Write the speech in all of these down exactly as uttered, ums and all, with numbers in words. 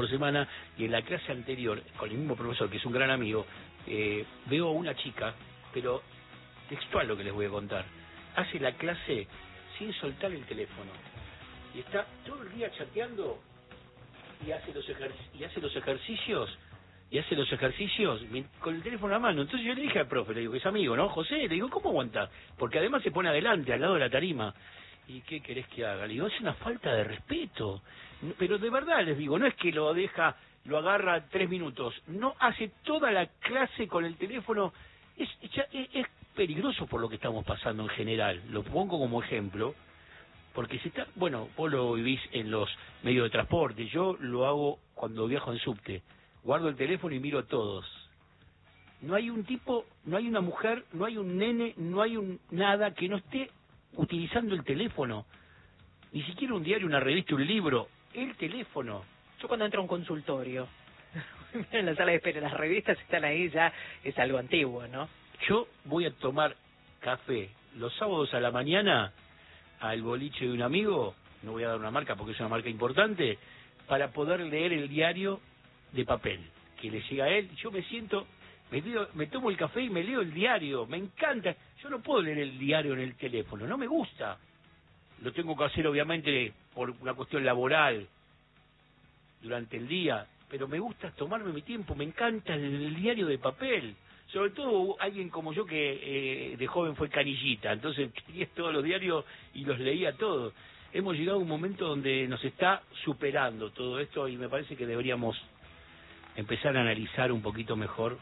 por semana, y en la clase anterior, con el mismo profesor, que es un gran amigo, eh, veo a una chica, pero textual lo que les voy a contar, hace la clase sin soltar el teléfono, y está todo el día chateando, y hace los, ejer y hace los ejercicios, y hace los ejercicios con el teléfono a mano. Entonces yo le dije al profe, le digo, que es amigo, ¿no? José, le digo, ¿cómo aguanta? Porque además se pone adelante, al lado de la tarima. ¿Y qué querés que haga? Le digo, es una falta de respeto. Pero de verdad les digo, no es que lo deja, lo agarra tres minutos, no, hace toda la clase con el teléfono. Es, es, es peligroso por lo que estamos pasando en general, lo pongo como ejemplo, porque se está, bueno, vos lo vivís en los medios de transporte, yo lo hago cuando viajo en subte, guardo el teléfono y miro a todos. No hay un tipo, no hay una mujer, no hay un nene, no hay un nada que no esté utilizando el teléfono, ni siquiera un diario, una revista, un libro, el teléfono. Yo cuando entro a un consultorio, en la sala de espera, las revistas están ahí, ya es algo antiguo, ¿no? Yo voy a tomar café los sábados a la mañana al boliche de un amigo, no voy a dar una marca porque es una marca importante, para poder leer el diario de papel que le llega a él. Yo me siento, me, leo, me tomo el café y me leo el diario, me encanta. Yo no puedo leer el diario en el teléfono, no me gusta. Lo tengo que hacer obviamente por una cuestión laboral durante el día, pero me gusta tomarme mi tiempo, me encanta el, el diario de papel. Sobre todo alguien como yo que eh, de joven fue canillita, entonces tenía todos los diarios y los leía todos. Hemos llegado a un momento donde nos está superando todo esto y me parece que deberíamos empezar a analizar un poquito mejor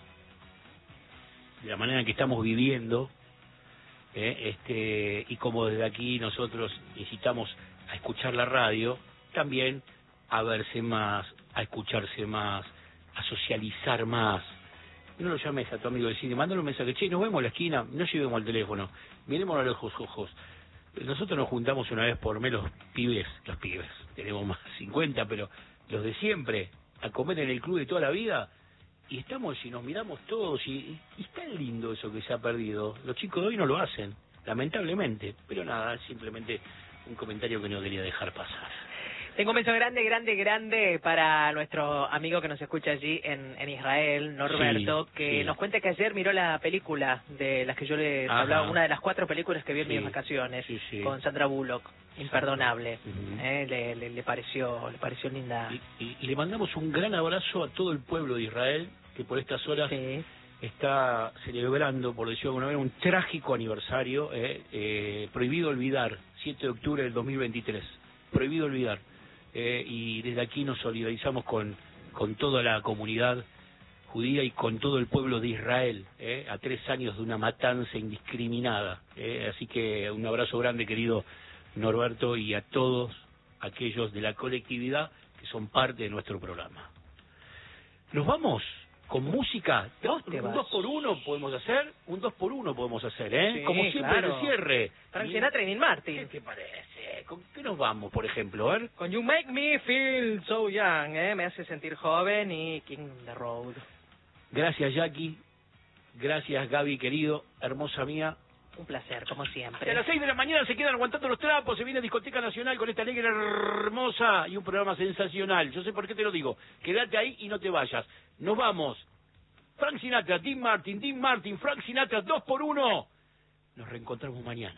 de la manera en que estamos viviendo, eh, este y como desde aquí nosotros incitamos a escuchar la radio, también a verse más, a escucharse más, a socializar más. No lo llames a tu amigo del cine, mándale un mensaje, che, nos vemos en la esquina, no llevemos el teléfono, miremos a los ojos. Nosotros nos juntamos una vez por mes los pibes, los pibes, tenemos más de cincuenta, pero los de siempre, a comer en el club de toda la vida, y estamos y nos miramos todos, y, y es tan lindo eso que se ha perdido. Los chicos de hoy no lo hacen, lamentablemente, pero nada, simplemente un comentario que no quería dejar pasar. Tengo un beso grande, grande, grande para nuestro amigo que nos escucha allí en, en Israel, Norberto, sí, que sí. nos cuenta que ayer miró la película de las que yo les Ajá. hablaba, una de las cuatro películas que vi en sí. mis vacaciones, sí, sí. con Sandra Bullock, Imperdonable. Uh-huh. eh, le, le, le pareció le pareció linda. Y, y, y le mandamos un gran abrazo a todo el pueblo de Israel, que por estas horas sí. está celebrando, por decirlo de alguna manera, un trágico aniversario, eh, eh, prohibido olvidar, siete de octubre del dos mil veintitrés, prohibido olvidar. Eh, y desde aquí nos solidarizamos con, con toda la comunidad judía y con todo el pueblo de Israel, eh, a tres años de una matanza indiscriminada. Eh, así que un abrazo grande, querido Norberto, y a todos aquellos de la colectividad que son parte de nuestro programa. ¿Nos vamos con música? ¿Dos un dos por uno podemos hacer, un dos por uno podemos hacer, ¿eh? Sí, como siempre claro. de cierre. Frank Sinatra y Dean Martin. ¿Qué te parece? ¿Con qué nos vamos, por ejemplo? A ver. Con You Make Me Feel So Young, ¿eh? Me hace sentir joven, y King of the Road. Gracias, Jackie. Gracias, Gaby, querido, hermosa mía. Un placer, como siempre. A las seis de la mañana se quedan aguantando los trapos, se viene Discoteca Nacional con esta alegre hermosa y un programa sensacional. Yo sé por qué te lo digo. Quédate ahí y no te vayas. Nos vamos. Frank Sinatra, Dean Martin, Dean Martin, Frank Sinatra, dos por uno. Nos reencontramos mañana.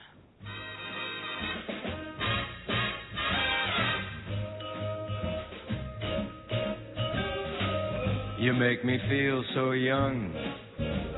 You make me feel so young.